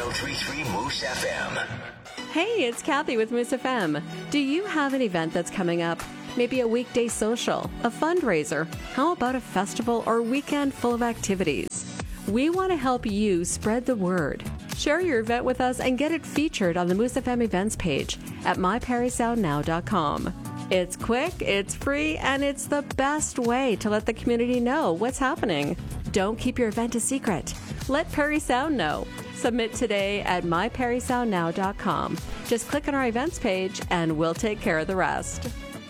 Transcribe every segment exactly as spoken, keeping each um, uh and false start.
oh three point three Moose F M. Hey, it's Kathy with Moose F M. Do you have an event that's coming up? Maybe a weekday social, a fundraiser. How about a festival or weekend full of activities? We want to help you spread the word. Share your event with us and get it featured on the Moose F M events page at my parry sound now dot com. It's quick, it's free, and it's the best way to let the community know what's happening. Don't keep your event a secret. Let Parry Sound know. Submit today at my parry sound now dot com. Just click on our events page and we'll take care of the rest.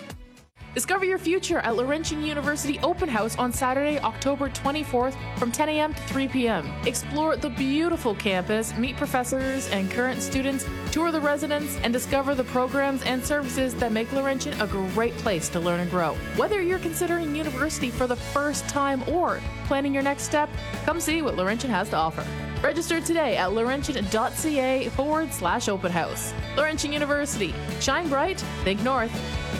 Discover your future at Laurentian University Open House on Saturday, October twenty-fourth from ten a.m. to three p.m. Explore the beautiful campus, meet professors and current students, tour the residents, and discover the programs and services that make Laurentian a great place to learn and grow. Whether you're considering university for the first time or planning your next step, come see what Laurentian has to offer. Register today at laurentian.ca forward slash open house. Laurentian University. Shine bright, think north.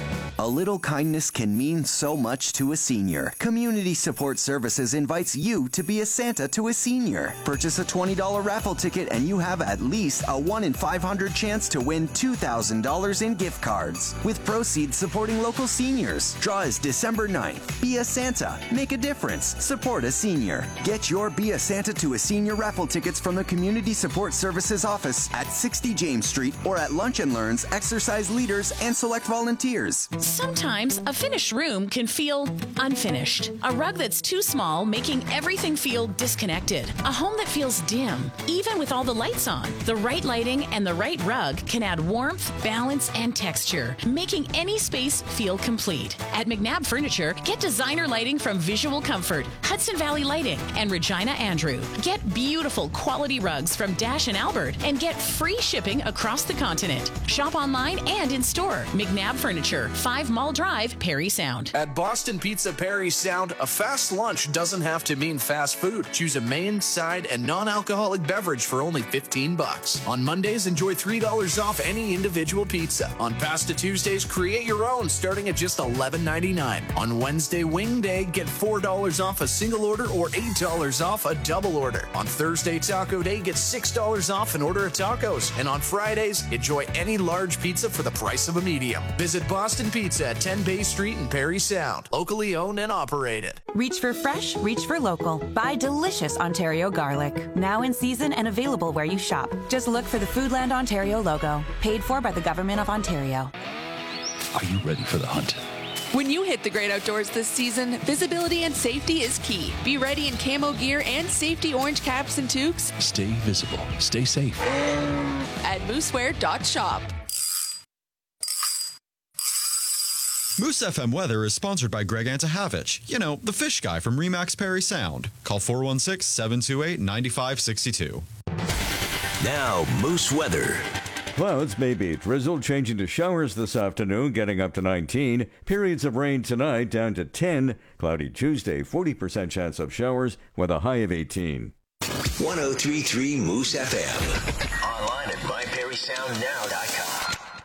A little kindness can mean so much to a senior. Community Support Services invites you to be a Santa to a senior. Purchase a twenty dollars raffle ticket and you have at least a one in five hundred chance to win two thousand dollars in gift cards. With proceeds supporting local seniors. Draw is December ninth. Be a Santa. Make a difference. Support a senior. Get your Be a Santa to a Senior raffle tickets from the Community Support Services office at sixty James Street or at Lunch and Learns, exercise leaders, and select volunteers. Sometimes a finished room can feel unfinished. A rug that's too small, making everything feel disconnected. A home that feels dim, even with all the lights on. The right lighting and the right rug can add warmth, balance, and texture, making any space feel complete. At McNabb Furniture, get designer lighting from Visual Comfort, Hudson Valley Lighting, and Regina Andrew. Get beautiful quality rugs from Dash and Albert and get free shipping across the continent. Shop online and in store. McNabb Furniture, five Mall Drive, Parry Sound. At Boston Pizza Parry Sound, a fast lunch doesn't have to mean fast food. Choose a main, side, and non-alcoholic beverage for only fifteen bucks. On Mondays, enjoy three dollars off any individual pizza. On Pasta Tuesdays, create your own starting at just eleven ninety-nine. On Wednesday, Wing Day, get four dollars off a single order or eight dollars off a double order. On Thursday, Taco Day, get six dollars off an order of tacos. And on Fridays, enjoy any large pizza for the price of a medium. Visit Boston Pizza at ten Bay Street in Parry Sound. Locally owned and operated. Reach for fresh, reach for local. Buy delicious Ontario garlic. Now in season and available where you shop. Just look for the Foodland Ontario logo. Paid for by the Government of Ontario. Are you ready for the hunt? When you hit the great outdoors this season, visibility and safety is key. Be ready in camo gear and safety orange caps and toques. Stay visible. Stay safe. At mooseware dot shop. Moose F M Weather is sponsored by Greg Antahavich. You know, the fish guy from Remax Parry Sound. Call four one six, seven two eight, nine five six two. Now, Moose Weather. Clouds may be drizzle, changing to showers this afternoon, getting up to nineteen. Periods of rain tonight, down to ten. Cloudy Tuesday, forty percent chance of showers, with a high of eighteen. one oh three point three Moose F M. Online at my parry sound now dot com.